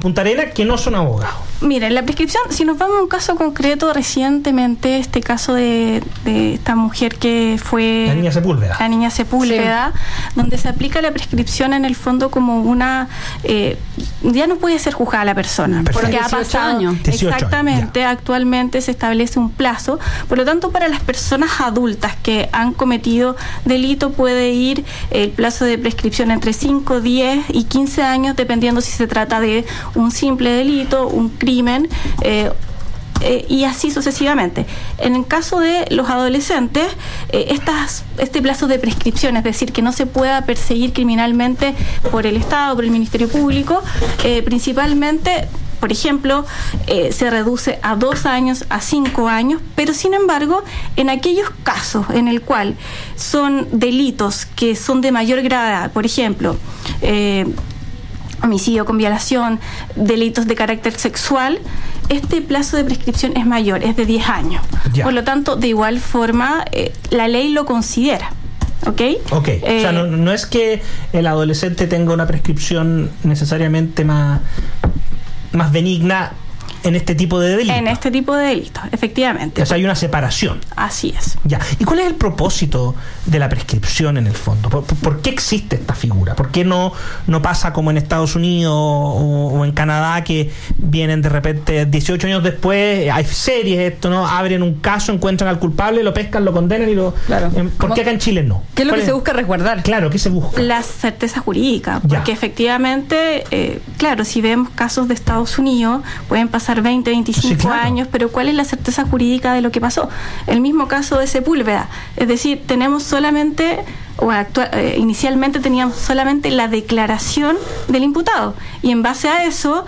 Punta Arenas que no son abogados. Miren, la prescripción, si nos vamos a un caso concreto recientemente, este caso de esta mujer que fue... La niña Sepúlveda. Sí. Donde se aplica la prescripción en el fondo como una... ya no puede ser juzgada la persona. Perfecto. Porque ha pasado... años. Exactamente, actualmente se establece un plazo. Por lo tanto, para las personas adultas que han cometido delito puede ir el plazo de prescripción entre 5, 10 y 15 años, dependiendo si se trata de un simple delito, un crimen, y así sucesivamente. En el caso de los adolescentes, este plazo de prescripción, es decir, que no se pueda perseguir criminalmente por el Estado, por el Ministerio Público, principalmente, por ejemplo, se reduce a 2 años, a 5 años, pero sin embargo, en aquellos casos en el cual son delitos que son de mayor gravedad, por ejemplo, homicidio con violación, delitos de carácter sexual, este plazo de prescripción es mayor, es de 10 años. Ya. Por lo tanto, de igual forma, la ley lo considera. ¿Ok? O sea, no es que el adolescente tenga una prescripción necesariamente más benigna en este tipo de delitos. En este tipo de delitos, efectivamente. O sea, hay una separación. Así es. Ya. ¿Y cuál es el propósito de la prescripción en el fondo? ¿Por qué existe esta figura? ¿Por qué no pasa como en Estados Unidos o en Canadá, que vienen de repente 18 años después, hay series, ¿no? Abren un caso, encuentran al culpable, lo pescan, lo condenan y lo... Claro. ¿Por qué acá en Chile no? ¿Qué es lo que se busca resguardar? Claro, ¿qué se busca? La certeza jurídica. Porque efectivamente, claro, si vemos casos de Estados Unidos, pueden pasar 20, 25 sí, claro. años, pero ¿cuál es la certeza jurídica de lo que pasó? El mismo caso de Sepúlveda, es decir, tenemos solamente, inicialmente teníamos solamente la declaración del imputado, y en base a eso,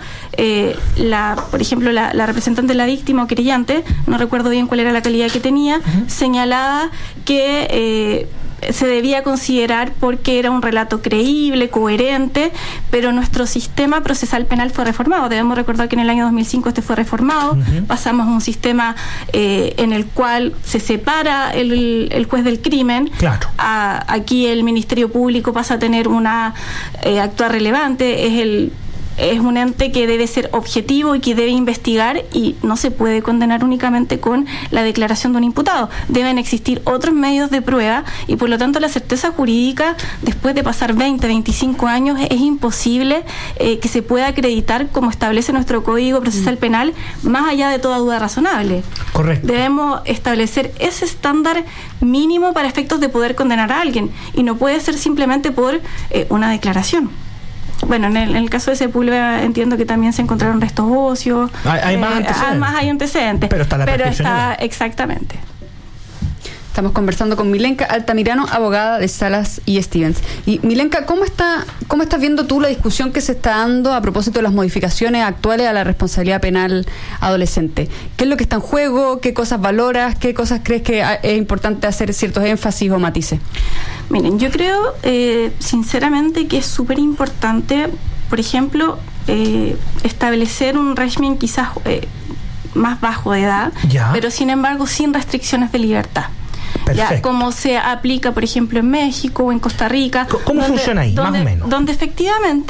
por ejemplo, la representante de la víctima o querellante, no recuerdo bien cuál era la calidad que tenía, señalaba que se debía considerar porque era un relato creíble, coherente, pero nuestro sistema procesal penal fue reformado. Debemos recordar que en el año 2005 este fue reformado, pasamos a un sistema en el cual se separa el juez del crimen. Claro. Aquí el Ministerio Público pasa a tener una actuar relevante, es un ente que debe ser objetivo y que debe investigar, y no se puede condenar únicamente con la declaración de un imputado. Deben existir otros medios de prueba, y por lo tanto la certeza jurídica, después de pasar 20, 25 años, es imposible que se pueda acreditar como establece nuestro Código Procesal Penal, más allá de toda duda razonable. Correcto. Debemos establecer ese estándar mínimo para efectos de poder condenar a alguien, y no puede ser simplemente por una declaración. Bueno, en el caso de Sepúlveda entiendo que también se encontraron restos óseos. Hay más antecedentes. Además hay antecedentes. Pero está la prescripción. Exactamente. Estamos conversando con Milenka Altamirano, abogada de Salas y Stevens. Y Milenka, ¿cómo estás viendo tú la discusión que se está dando a propósito de las modificaciones actuales a la responsabilidad penal adolescente? ¿Qué es lo que está en juego? ¿Qué cosas valoras? ¿Qué cosas crees que es importante hacer ciertos énfasis o matices? Miren, yo creo sinceramente que es súper importante, por ejemplo, establecer un régimen quizás más bajo de edad, pero sin embargo sin restricciones de libertad. Ya, como se aplica, por ejemplo, en México o en Costa Rica. ¿Cómo funciona ahí, más o menos? Donde efectivamente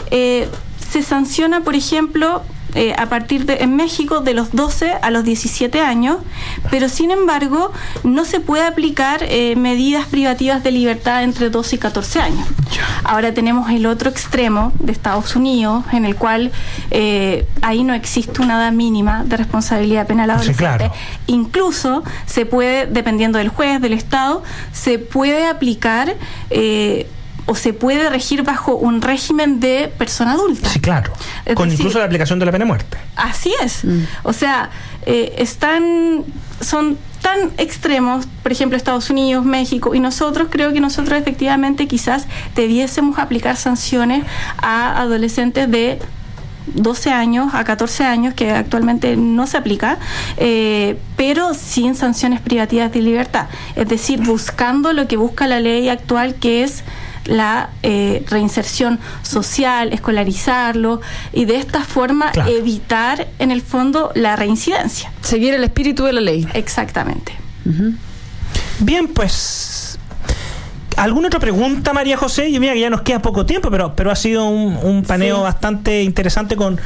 se sanciona, por ejemplo, a partir en México de los 12 a los 17 años, pero sin embargo no se puede aplicar medidas privativas de libertad entre 12 y 14 años. Ahora tenemos el otro extremo de Estados Unidos, en el cual ahí no existe una edad mínima de responsabilidad penal adolescente. Sí, claro. Incluso se puede, dependiendo del juez, del Estado, se puede aplicar o se puede regir bajo un régimen de persona adulta. Sí, claro. Con incluso la aplicación de la pena de muerte. Así es. O sea, son tan extremos, por ejemplo, Estados Unidos, México, y creo que nosotros efectivamente quizás debiésemos aplicar sanciones a adolescentes de 12 años a 14 años, que actualmente no se aplica, pero sin sanciones privativas de libertad. Es decir, buscando lo que busca la ley actual, que es la reinserción social, escolarizarlo, y de esta forma evitar en el fondo la reincidencia. Seguir el espíritu de la ley. Exactamente. Bien, pues, ¿alguna otra pregunta, María José? Yo mira que ya nos queda poco tiempo, pero ha sido un paneo bastante interesante con